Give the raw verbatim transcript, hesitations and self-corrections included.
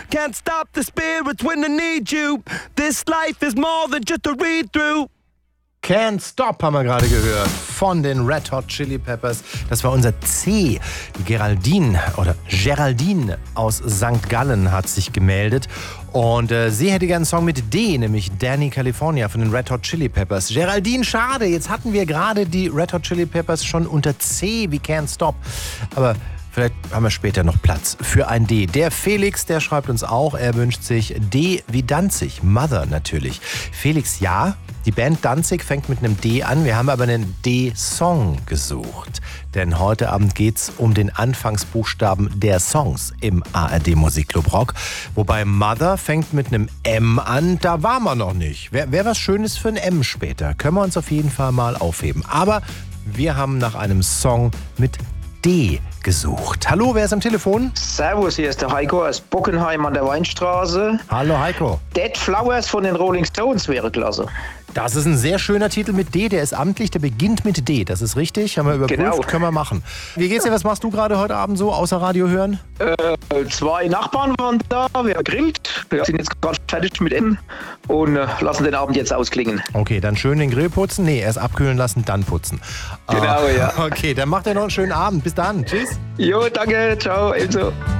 Can't stop the spirits when they need you. This life is more than just a read-through. Can't Stop haben wir gerade gehört von den Red Hot Chili Peppers. Das war unser C. Die Geraldine oder Geraldine aus Sankt Gallen hat sich gemeldet. Und äh, sie hätte gerne einen Song mit D, nämlich Danny California von den Red Hot Chili Peppers. Geraldine, schade, jetzt hatten wir gerade die Red Hot Chili Peppers schon unter C wie Can't Stop. Aber vielleicht haben wir später noch Platz für ein D. Der Felix, der schreibt uns auch, er wünscht sich D wie Danzig. Mother natürlich. Felix, ja, die Band Danzig fängt mit einem D an. Wir haben aber einen D-Song gesucht. Denn heute Abend geht's um den Anfangsbuchstaben der Songs im A R D Musikclub Rock. Wobei Mother fängt mit einem M an. Da waren wir noch nicht. Wäre wär was Schönes für ein M später. Können wir uns auf jeden Fall mal aufheben. Aber wir haben nach einem Song mit D gesucht. Hallo, wer ist am Telefon? Servus, hier ist der Heiko aus Bockenheim an der Weinstraße. Hallo Heiko. Dead Flowers von den Rolling Stones wäre klasse. Das ist ein sehr schöner Titel mit D, der ist amtlich, der beginnt mit D. Das ist richtig, haben wir überprüft, Genau. Können wir machen. Wie geht's dir, was machst du gerade heute Abend so, außer Radio hören? Äh, zwei Nachbarn waren da, wir haben gegrillt. Wir sind jetzt gerade fertig mit Essen und äh, lassen den Abend jetzt ausklingen. Okay, dann schön den Grill putzen. Nee, erst abkühlen lassen, dann putzen. Genau, ah, ja. Okay, dann macht ihr noch einen schönen Abend. Bis dann. Tschüss. Jo, danke, ciao, ebenso.